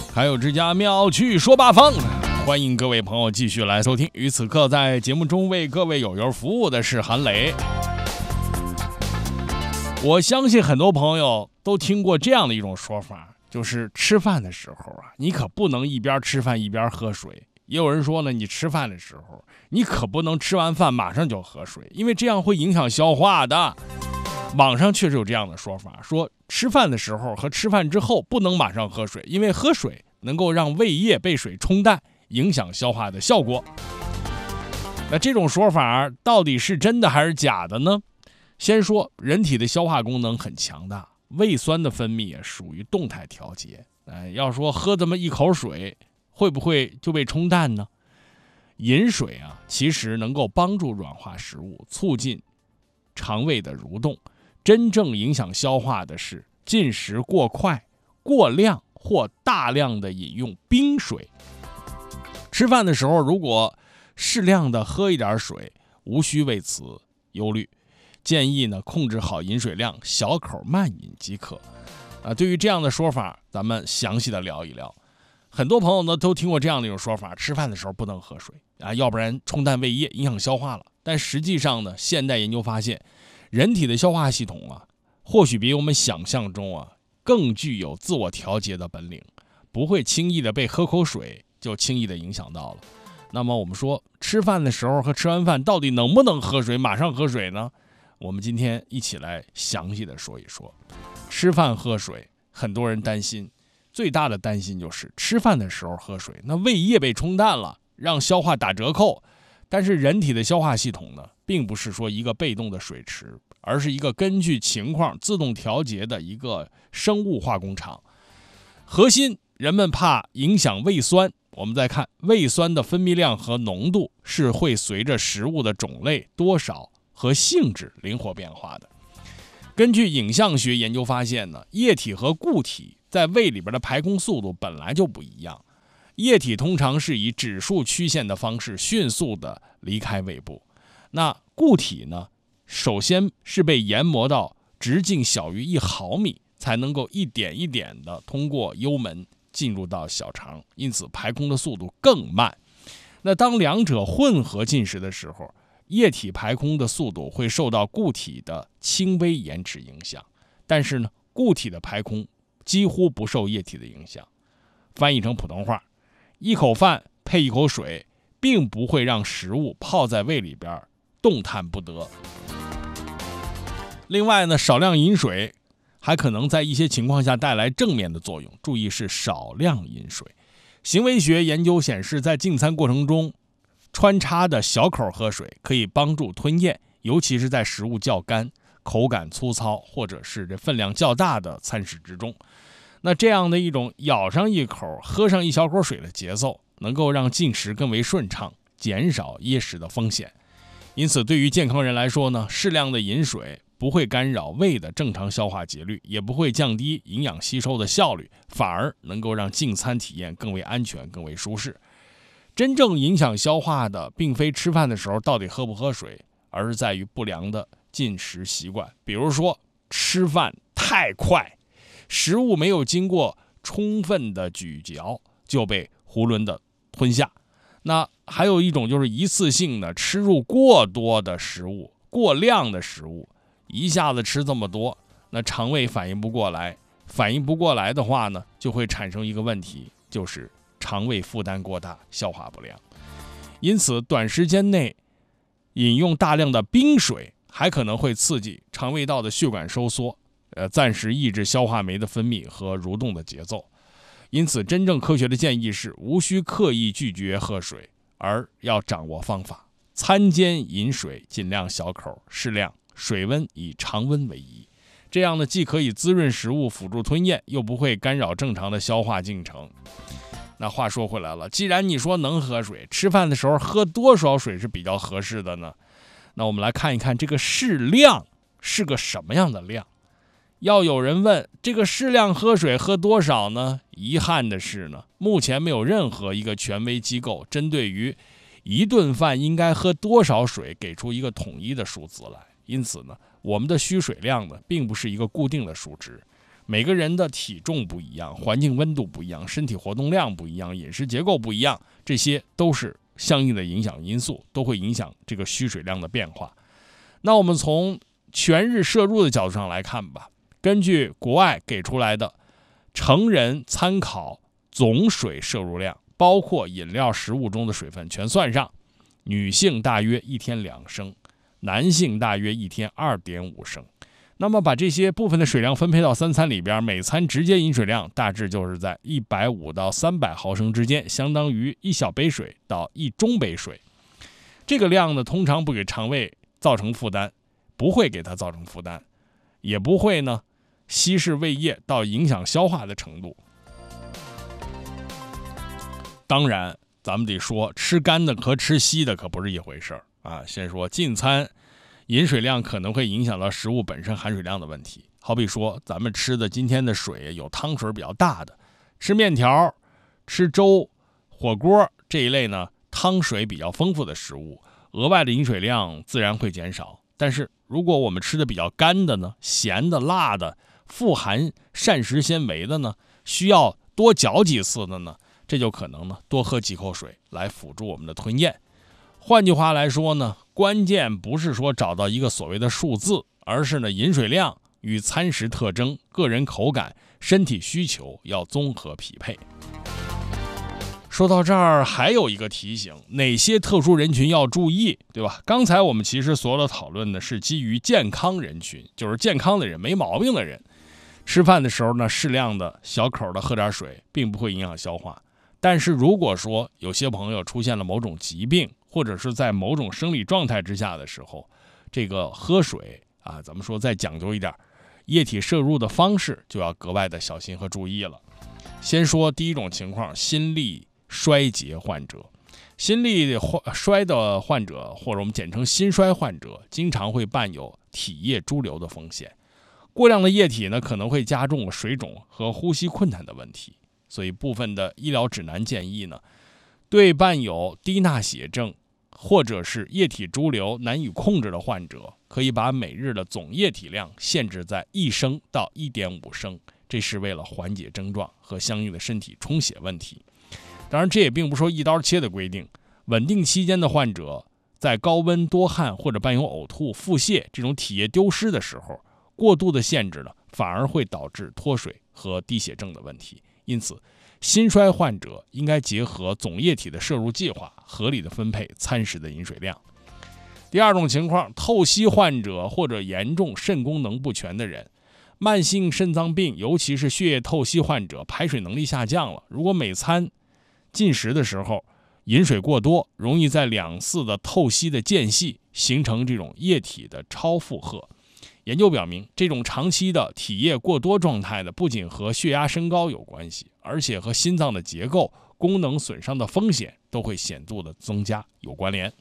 还有之家妙趣说八方，欢迎各位朋友继续来收听。于此刻在节目中为各位友友服务的是韩磊。我相信很多朋友都听过这样的一种说法，就是吃饭的时候啊，你可不能一边吃饭一边喝水。也有人说呢，你吃饭的时候，你可不能吃完饭马上就喝水，因为这样会影响消化的。网上确实有这样的说法，说吃饭的时候和吃饭之后不能马上喝水，因为喝水能够让胃液被水冲淡，影响消化的效果。那这种说法到底是真的还是假的呢？先说人体的消化功能很强大，胃酸的分泌也属于动态调节。要说喝这么一口水会不会就被冲淡呢？饮水啊，其实能够帮助软化食物，促进肠胃的蠕动。真正影响消化的是进食过快、过量或大量的饮用冰水。吃饭的时候如果适量的喝一点水，无需为此忧虑。建议呢控制好饮水量，小口慢饮即可。对于这样的说法，咱们详细的聊一聊。很多朋友呢都听过这样的一种说法，吃饭的时候不能喝水要不然冲淡胃液，影响消化了。但实际上呢，现代研究发现，人体的消化系统啊，或许比我们想象中啊更具有自我调节的本领，不会轻易的被喝口水就轻易的影响到了。那么我们说，吃饭的时候和吃完饭到底能不能喝水，马上喝水呢？我们今天一起来详细的说一说。吃饭喝水，很多人担心，最大的担心就是吃饭的时候喝水，那胃液被冲淡了，让消化打折扣。但是人体的消化系统呢，并不是说一个被动的水池，而是一个根据情况自动调节的一个生物化工厂。核心，人们怕影响胃酸。我们再看胃酸的分泌量和浓度是会随着食物的种类、多少和性质灵活变化的。根据影像学研究发现呢，液体和固体在胃里边的排空速度本来就不一样。液体通常是以指数曲线的方式迅速的离开胃部，那固体呢，首先是被研磨到直径小于1毫米，才能够一点一点的通过幽门进入到小肠，因此排空的速度更慢。那当两者混合进食的时候，液体排空的速度会受到固体的轻微延迟影响，但是呢，固体的排空几乎不受液体的影响。翻译成普通话，一口饭配一口水，并不会让食物泡在胃里边动弹不得。另外呢，少量饮水还可能在一些情况下带来正面的作用，注意是少量饮水。行为学研究显示，在进餐过程中穿插的小口喝水可以帮助吞咽，尤其是在食物较干、口感粗糙或者是这分量较大的餐食之中。那这样的一种咬上一口喝上一小口水的节奏，能够让进食更为顺畅，减少噎食的风险。因此对于健康人来说呢，适量的饮水不会干扰胃的正常消化节律，也不会降低营养吸收的效率，反而能够让进餐体验更为安全，更为舒适。真正影响消化的并非吃饭的时候到底喝不喝水，而是在于不良的进食习惯。比如说吃饭太快，食物没有经过充分的咀嚼就被囫囵的吞下。那还有一种就是一次性的吃入过多的食物，过量的食物，一下子吃这么多，那肠胃反应不过来，反应不过来的话呢，就会产生一个问题，就是肠胃负担过大，消化不良。因此短时间内饮用大量的冰水还可能会刺激肠胃道的血管收缩，暂时抑制消化酶的分泌和蠕动的节奏。因此真正科学的建议是无需刻意拒绝喝水，而要掌握方法，餐间饮水尽量小口适量，水温以常温为宜。这样呢，既可以滋润食物辅助吞咽，又不会干扰正常的消化进程。那话说回来了，既然你说能喝水，吃饭的时候喝多少水是比较合适的呢？那我们来看一看这个适量是个什么样的量。要有人问这个适量喝水喝多少呢？遗憾的是呢，目前没有任何一个权威机构针对于一顿饭应该喝多少水给出一个统一的数字来。因此呢，我们的需水量呢，并不是一个固定的数值， 每个人的体重不一样，环境温度不一样，身体活动量不一样，饮食结构不一样，这些都是相应的影响因素，都会影响这个需水量的变化。那我们从全日摄入的角度上来看吧，根据国外给出来的成人参考总水摄入量，包括饮料食物中的水分全算上，女性大约1天2升，男性大约1天2.5升。那么把这些部分的水量分配到3餐里边，每餐直接饮水量大致就是在150到300毫升之间，相当于1小杯水到1中杯水。这个量呢，通常不给肠胃造成负担，不会给它造成负担，也不会呢稀释胃液到影响消化的程度。当然咱们得说，吃干的和吃稀的可不是一回事啊。先说进餐饮水量可能会影响到食物本身含水量的问题，好比说咱们吃的今天的水有汤水比较大的，吃面条、吃粥、火锅这一类呢汤水比较丰富的食物，额外的饮水量自然会减少。但是如果我们吃的比较干的呢，咸的、辣的，富含膳食纤维的呢，需要多嚼几次的呢，这就可能呢多喝几口水来辅助我们的吞咽。换句话来说呢，关键不是说找到一个所谓的数字，而是呢饮水量与餐食特征、个人口感、身体需求要综合匹配。说到这儿，还有一个提醒，哪些特殊人群要注意，对吧？刚才我们其实所有的讨论呢，是基于健康人群，就是健康的人、没毛病的人。吃饭的时候呢，适量的小口的喝点水，并不会影响消化。但是如果说有些朋友出现了某种疾病，或者是在某种生理状态之下的时候，这个喝水啊，咱们说再讲究一点，液体摄入的方式就要格外的小心和注意了。先说第一种情况，心力衰竭患者。心力衰的患者，或者我们简称心衰患者，经常会伴有体液潴留的风险。过量的液体呢，可能会加重水肿和呼吸困难的问题。所以部分的医疗指南建议呢，对伴有低钠血症或者是液体潴留难以控制的患者，可以把每日的总液体量限制在1升到1.5升，这是为了缓解症状和相应的身体充血问题。当然这也并不是说一刀切的规定，稳定期间的患者在高温多汗或者伴有呕吐、腹泻这种体液丢失的时候，过度的限制呢，反而会导致脱水和低血症的问题。因此心衰患者应该结合总液体的摄入计划，合理的分配餐食的饮水量。第二种情况，透析患者或者严重肾功能不全的人，慢性肾脏病，尤其是血液透析患者，排水能力下降了，如果每餐进食的时候饮水过多，容易在两次的透析的间隙形成这种液体的超负荷。研究表明，这种长期的体液过多状态的，不仅和血压升高有关系，而且和心脏的结构、功能损伤的风险都会显著的增加有关联。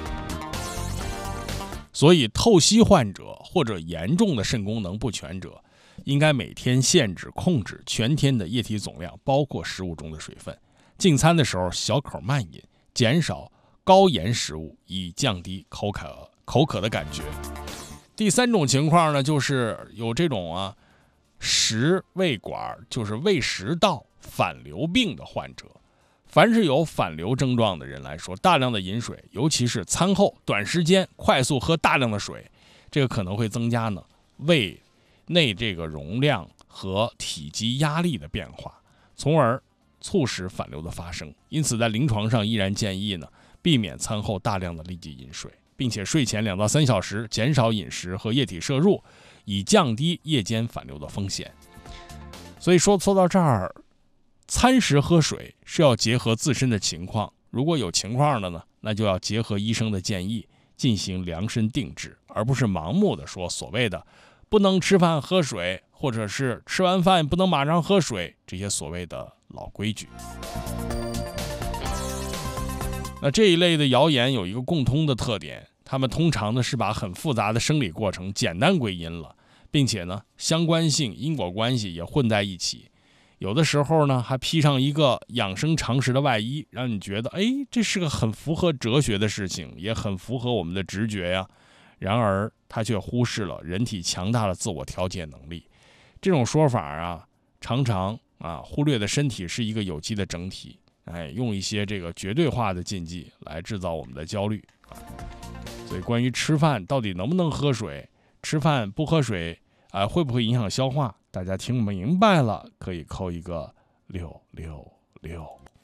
所以透析患者或者严重的肾功能不全者，应该每天限制控制全天的液体总量，包括食物中的水分。进餐的时候小口慢饮，减少高盐食物，以降低口渴的感觉。第三种情况呢，就是有这种食胃管，就是胃食道反流病的患者。凡是有反流症状的人来说，大量的饮水，尤其是餐后短时间快速喝大量的水，这个可能会增加呢胃内这个容量和体积压力的变化，从而促使反流的发生。因此在临床上依然建议呢，避免餐后大量的立即饮水，并且睡前2到3小时减少饮食和液体摄入，以降低夜间反流的风险。所以说到这儿，餐食喝水是要结合自身的情况，如果有情况的呢，那就要结合医生的建议进行量身定制，而不是盲目的说所谓的不能吃饭喝水，或者是吃完饭不能马上喝水，这些所谓的老规矩。那这一类的谣言有一个共通的特点，他们通常呢是把很复杂的生理过程简单归因了，并且呢相关性、因果关系也混在一起。有的时候呢还披上一个养生常识的外衣，让你觉得这是个很符合哲学的事情，也很符合我们的直觉呀。然而他却忽视了人体强大的自我调节能力。 这种说法啊，常常忽略的身体是一个有机的整体，用一些这个绝对化的禁忌来制造我们的焦虑所以关于吃饭到底能不能喝水，吃饭不喝水会不会影响消化，大家听明白了可以扣一个666。